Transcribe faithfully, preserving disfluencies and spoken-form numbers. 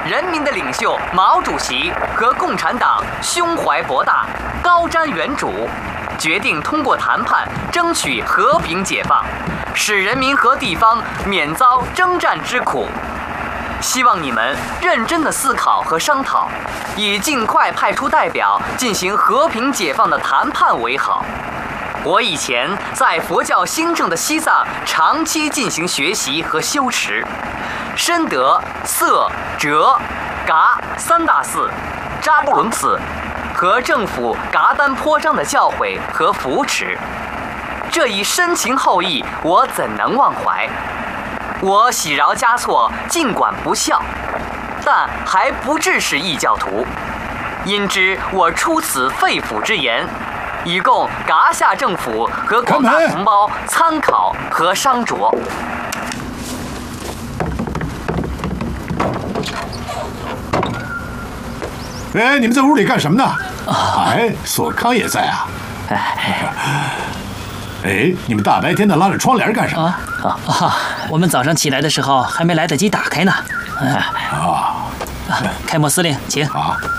人民的领袖毛主席和共产党胸怀博大，高瞻远瞩，决定通过谈判争取和平解放，使人民和地方免遭征战之苦。希望你们认真的思考和商讨，以尽快派出代表进行和平解放的谈判为好。我以前在佛教兴盛的西藏长期进行学习和修持，深得色、哲、噶三大寺、扎布伦寺和政府噶丹颇章的教诲和扶持，这一深情厚谊，我怎能忘怀？我喜饶嘉措，尽管不孝，但还不致是异教徒。因知我出此肺腑之言，以供噶夏政府和广大同胞参考和商酌。 哎，你们在屋里干什么呢？啊、哎，索康也在啊。哎，你们大白天的拉着窗帘干什么？ 啊啊！我们早上起来的时候还没来得及打开呢。哎、 啊， 开幕司令，请。 啊。